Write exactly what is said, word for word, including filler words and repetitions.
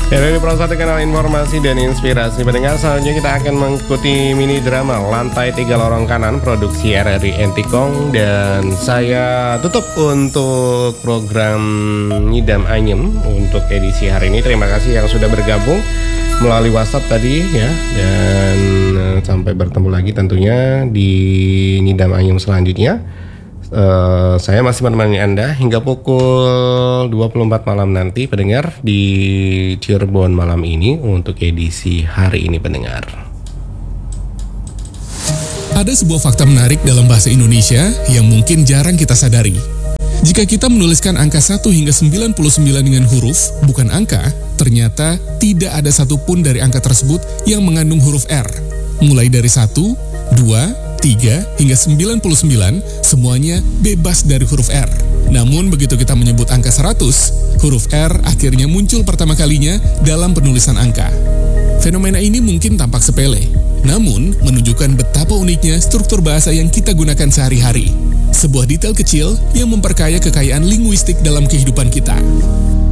Ya, dari proses kenal informasi dan inspirasi pendengar, selanjutnya kita akan mengikuti mini drama Lantai Tiga Lorong Kanan produksi R R I Entikong. Dan saya tutup untuk program Ngidam Anyem untuk edisi hari ini. Terima kasih yang sudah bergabung melalui WhatsApp tadi ya. Dan uh, sampai bertemu lagi tentunya di Ngidam Anyem selanjutnya. Uh, saya masih menemani Anda hingga pukul dua puluh empat malam nanti pendengar di Cirebon malam ini untuk edisi hari ini pendengar. Ada sebuah fakta menarik dalam bahasa Indonesia yang mungkin jarang kita sadari. Jika kita menuliskan angka satu hingga sembilan puluh sembilan dengan huruf, bukan angka, ternyata tidak ada satupun dari angka tersebut yang mengandung huruf R. Mulai dari satu, dua, tiga hingga sembilan puluh sembilan, semuanya bebas dari huruf R. Namun begitu kita menyebut angka seratus, huruf R akhirnya muncul pertama kalinya dalam penulisan angka. Fenomena ini mungkin tampak sepele, namun menunjukkan betapa uniknya struktur bahasa yang kita gunakan sehari-hari. Sebuah detail kecil yang memperkaya kekayaan linguistik dalam kehidupan kita.